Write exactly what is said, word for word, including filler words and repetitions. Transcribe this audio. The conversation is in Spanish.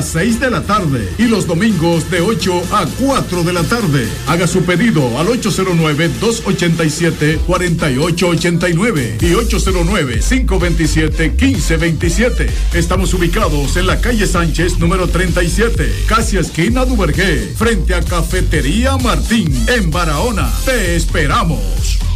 seis de la tarde y los domingos de ocho a cuatro de la tarde. Haga su pedido al ocho cero nueve, dos ocho siete, cuatro ocho ocho nueve y ocho cero nueve, cinco dos siete, uno cinco dos siete. Estamos ubicados en la calle Sánchez número treinta y siete, casi esquina Duvergé, frente a Cafetería Martín, en Barahona. Te esperamos.